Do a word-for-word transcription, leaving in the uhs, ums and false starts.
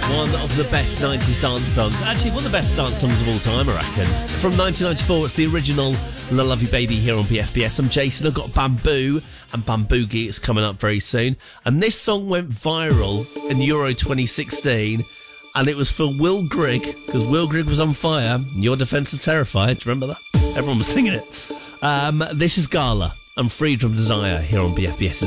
One of the best nineties dance songs. Actually, one of the best dance songs of all time, I reckon. From nineteen ninety-four, it's the original La Love You Baby here on B F B S. I'm Jason. I've got Bamboo and Bamboogie. It's coming up very soon. And this song went viral in Euro twenty sixteen. And it was for Will Grigg, because Will Grigg was on fire. Your Defence is Terrified. Do you remember that? Everyone was singing it. Um, this is Gala and Freed from Desire here on B F B S.